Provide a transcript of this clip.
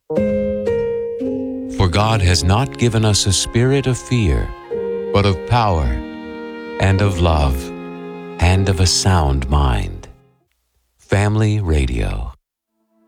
For God has not given us a spirit of fear, but of power, and of love, and of a sound mind. Family Radio.